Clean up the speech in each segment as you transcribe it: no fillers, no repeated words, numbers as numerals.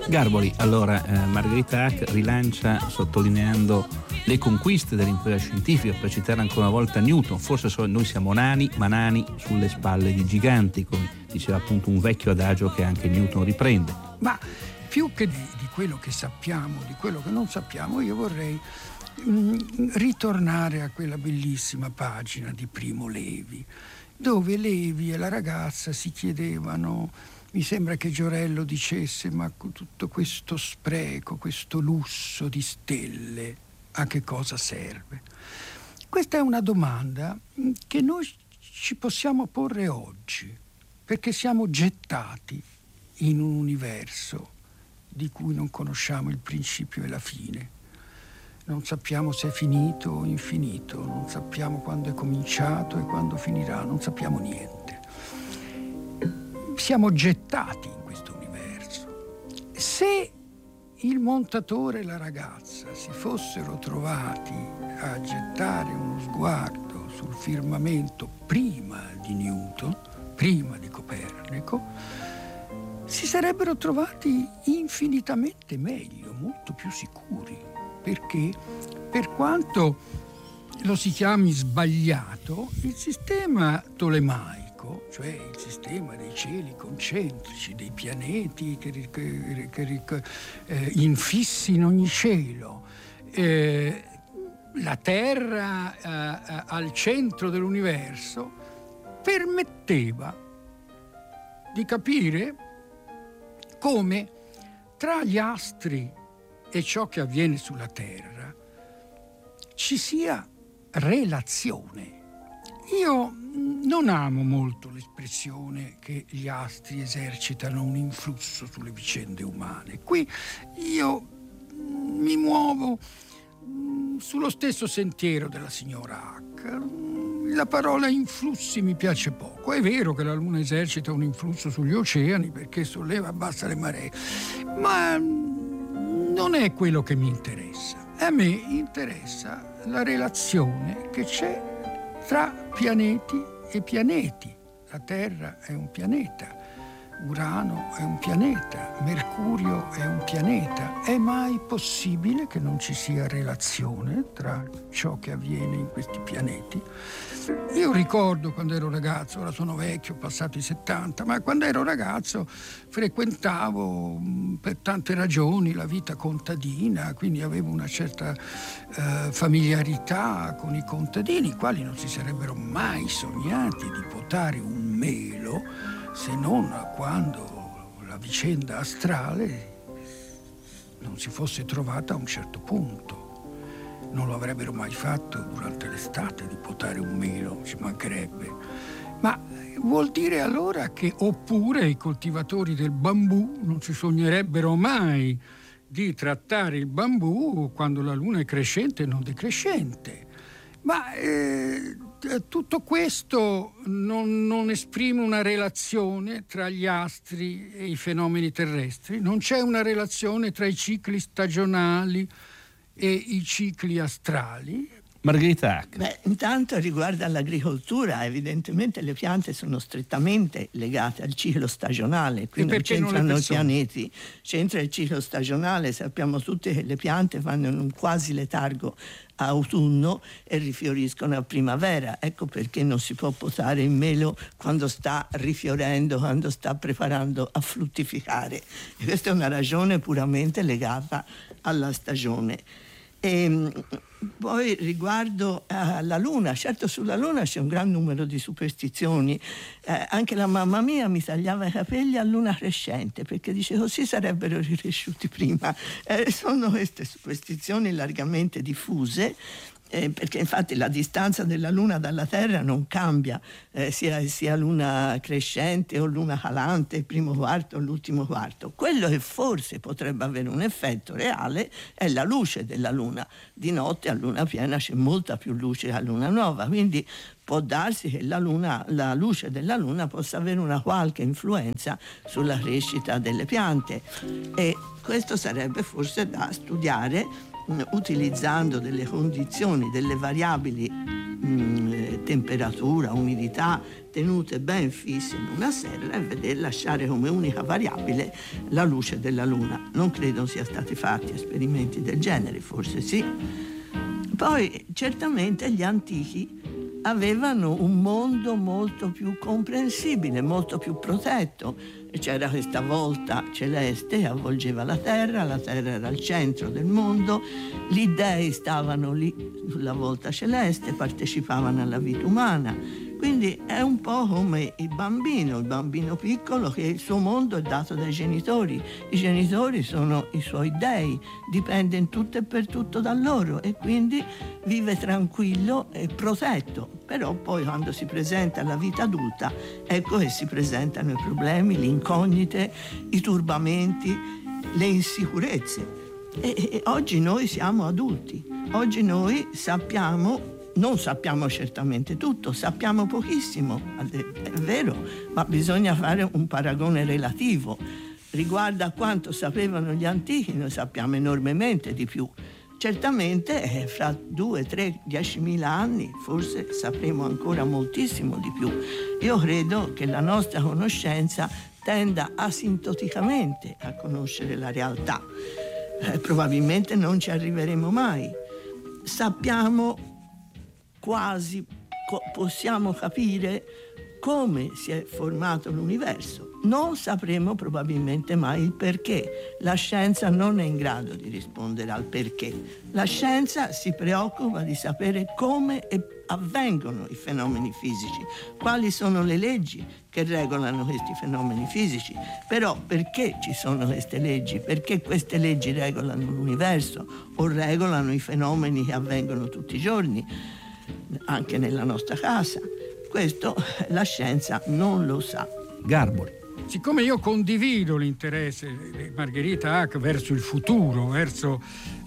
Garboli, allora Margherita Hack rilancia sottolineando le conquiste dell'impresa scientifica, per citare ancora una volta Newton. Forse noi siamo nani, ma nani sulle spalle di giganti, come diceva appunto un vecchio adagio che anche Newton riprende. Ma più che di quello che sappiamo, di quello che non sappiamo, io vorrei ritornare a quella bellissima pagina di Primo Levi, dove Levi e la ragazza si chiedevano, mi sembra che Giorello dicesse, ma tutto questo spreco, questo lusso di stelle, a che cosa serve? Questa è una domanda che noi ci possiamo porre oggi, perché siamo gettati in un universo di cui non conosciamo il principio e la fine. Non sappiamo se è finito o infinito, non sappiamo quando è cominciato e quando finirà, non sappiamo niente. Siamo gettati in questo universo. Se il montatore e la ragazza si fossero trovati a gettare uno sguardo sul firmamento prima di Newton, prima di Copernico, si sarebbero trovati infinitamente meglio, molto più sicuri, perché per quanto lo si chiami sbagliato, il sistema tolemaico, cioè il sistema dei cieli concentrici, dei pianeti che infissi in ogni cielo, la Terra al centro dell'universo, permetteva di capire come tra gli astri e ciò che avviene sulla Terra ci sia relazione. Io non amo molto l'espressione che gli astri esercitano un influsso sulle vicende umane. Qui io mi muovo sullo stesso sentiero della signora Hack. La parola influssi mi piace poco. È vero che la Luna esercita un influsso sugli oceani perché solleva e abbassa le maree, ma non è quello che mi interessa. A me interessa la relazione che c'è tra pianeti e pianeti. La Terra è un pianeta, Urano è un pianeta, Mercurio è un pianeta. È mai possibile che non ci sia relazione tra ciò che avviene in questi pianeti? Io ricordo quando ero ragazzo, ora sono vecchio, ho passato i 70, ma quando ero ragazzo frequentavo per tante ragioni la vita contadina, quindi avevo una certa familiarità con i contadini, i quali non si sarebbero mai sognati di potare un melo, se non quando la vicenda astrale non si fosse trovata a un certo punto. Non lo avrebbero mai fatto durante l'estate di potare un melo, ci mancherebbe. Ma vuol dire allora che oppure i coltivatori del bambù non si sognerebbero mai di trattare il bambù quando la luna è crescente e non decrescente. Ma tutto questo non esprime una relazione tra gli astri e i fenomeni terrestri? Non c'è una relazione tra i cicli stagionali e i cicli astrali? Margherita Hack. Beh, intanto riguardo all'agricoltura, evidentemente le piante sono strettamente legate al ciclo stagionale, qui non c'entrano i pianeti, c'entra il ciclo stagionale. Sappiamo tutti che le piante fanno un quasi letargo a autunno e rifioriscono a primavera. Ecco perché non si può potare il melo quando sta rifiorendo, quando sta preparando a fruttificare. E questa è una ragione puramente legata alla stagione. E poi riguardo alla luna, certo sulla luna c'è un gran numero di superstizioni, anche la mamma mia mi tagliava i capelli a luna crescente perché dice così sarebbero ricresciuti prima. Sono queste superstizioni largamente diffuse, perché infatti la distanza della luna dalla Terra non cambia, sia luna crescente o luna calante, il primo quarto o l'ultimo quarto. Quello che forse potrebbe avere un effetto reale è la luce della luna. Di notte a luna piena c'è molta più luce che a luna nuova, quindi può darsi che la luce della luna possa avere una qualche influenza sulla crescita delle piante, e questo sarebbe forse da studiare utilizzando delle condizioni, delle variabili temperatura, umidità, tenute ben fisse in una serra e lasciare come unica variabile la luce della Luna. Non credo siano stati fatti esperimenti del genere, forse sì. Poi certamente gli antichi avevano un mondo molto più comprensibile, molto più protetto. C'era questa volta celeste che avvolgeva la Terra era il centro del mondo, gli dei stavano lì sulla volta celeste, partecipavano alla vita umana. Quindi è un po' come il bambino piccolo che il suo mondo è dato dai genitori. I genitori sono i suoi dei, dipende in tutto e per tutto da loro e quindi vive tranquillo e protetto. Però poi quando si presenta alla vita adulta, ecco che si presentano i problemi, le incognite, i turbamenti, le insicurezze. E oggi noi siamo adulti, oggi noi non sappiamo certamente tutto, sappiamo pochissimo, è vero, ma bisogna fare un paragone relativo. Riguardo a quanto sapevano gli antichi, noi sappiamo enormemente di più. Certamente fra 2, 3, 10.000 anni forse sapremo ancora moltissimo di più. Io credo che la nostra conoscenza tenda asintoticamente a conoscere la realtà. Probabilmente non ci arriveremo mai. Sappiamo quasi, possiamo capire come si è formato l'universo. Non sapremo probabilmente mai il perché. La scienza non è in grado di rispondere al perché. La scienza si preoccupa di sapere come avvengono i fenomeni fisici, quali sono le leggi che regolano questi fenomeni fisici. Però perché ci sono queste leggi? Perché queste leggi regolano l'universo o regolano i fenomeni che avvengono tutti i giorni, anche nella nostra casa? Questo la scienza non lo sa. Garboli. Siccome io condivido l'interesse di Margherita Hack verso il futuro, verso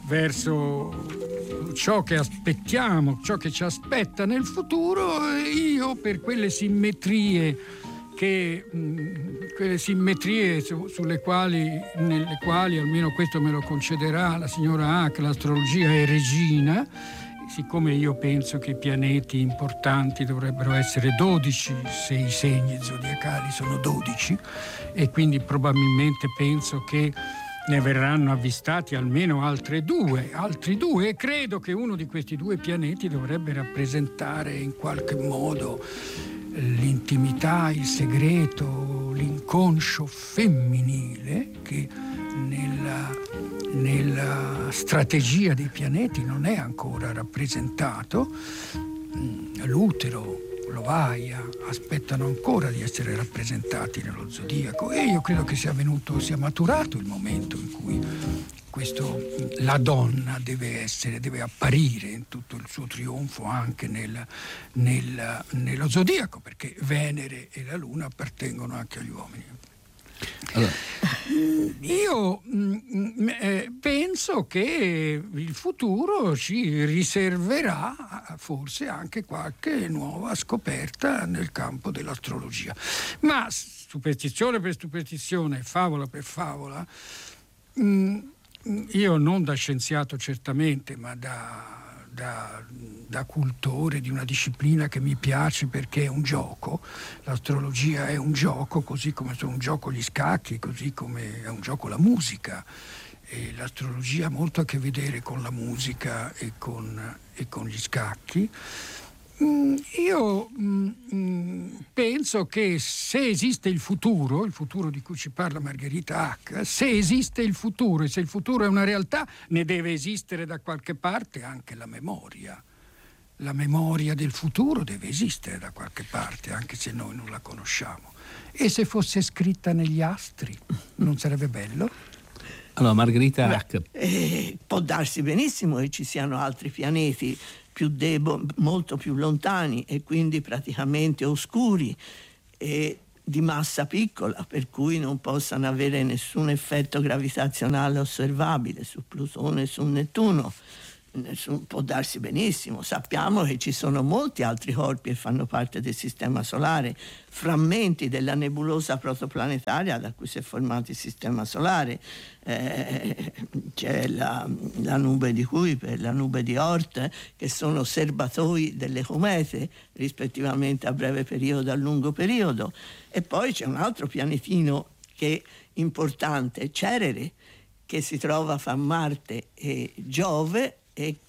ciò che aspettiamo, ciò che ci aspetta nel futuro, io per quelle simmetrie nelle quali almeno questo me lo concederà la signora Hack, l'astrologia è regina. Siccome io penso che i pianeti importanti dovrebbero essere 12, se i segni zodiacali sono 12, e quindi probabilmente penso che ne verranno avvistati almeno altri due, e credo che uno di questi 2 pianeti dovrebbe rappresentare in qualche modo l'intimità, il segreto, l'inconscio femminile che nella strategia dei pianeti non è ancora rappresentato. L'utero, l'ovaia aspettano ancora di essere rappresentati nello zodiaco e io credo che sia maturato il momento in cui la donna deve apparire in tutto il suo trionfo anche nello zodiaco, perché Venere e la Luna appartengono anche agli uomini. Allora. Io penso che il futuro ci riserverà forse anche qualche nuova scoperta nel campo dell'astrologia, ma superstizione per superstizione, favola per favola, io non da scienziato certamente, ma da cultore di una disciplina che mi piace perché è un gioco. L'astrologia è un gioco, così come sono un gioco gli scacchi, così come è un gioco la musica, e l'astrologia ha molto a che vedere con la musica e con gli scacchi. Io penso che se esiste il futuro di cui ci parla Margherita Hack, se esiste il futuro e se il futuro è una realtà, ne deve esistere da qualche parte anche la memoria. La memoria del futuro deve esistere da qualche parte, anche se noi non la conosciamo. E se fosse scritta negli astri, non sarebbe bello? Allora, Margherita Hack. Può darsi benissimo che ci siano altri pianeti più deboli, molto più lontani e quindi praticamente oscuri e di massa piccola, per cui non possano avere nessun effetto gravitazionale osservabile su Plutone e su Nettuno. può darsi benissimo. Sappiamo che ci sono molti altri corpi che fanno parte del sistema solare, frammenti della nebulosa protoplanetaria da cui si è formato il sistema solare. C'è la nube di Kuiper, la nube di Oort, che sono serbatoi delle comete, rispettivamente a breve periodo e a lungo periodo. E poi c'è un altro pianetino che è importante, Cerere, che si trova fra Marte e Giove e